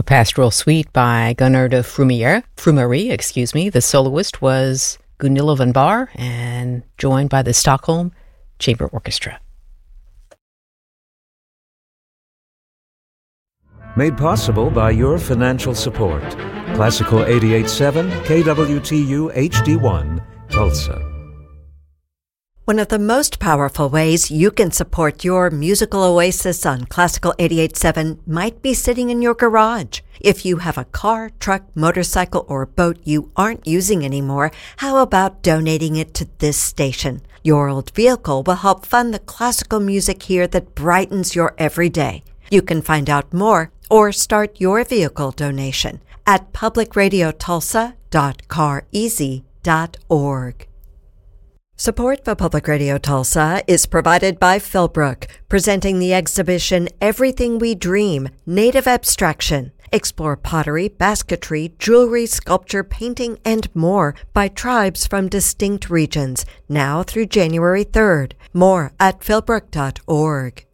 A pastoral suite by Gunnar de Frumery. The soloist was Gunilla van Baar and joined by the Stockholm Chamber Orchestra. Made possible by your financial support. Classical 88.7 KWTU HD1, Tulsa. One of the most powerful ways you can support your musical oasis on Classical 88.7 might be sitting in your garage. If you have a car, truck, motorcycle, or boat you aren't using anymore, how about donating it to this station? Your old vehicle will help fund the classical music here that brightens your everyday. You can find out more or start your vehicle donation at publicradiotulsa.careasy.org. Support for Public Radio Tulsa is provided by Philbrook, presenting the exhibition Everything We Dream, Native Abstraction. Explore pottery, basketry, jewelry, sculpture, painting, and more by tribes from distinct regions, now through January 3rd. More at philbrook.org.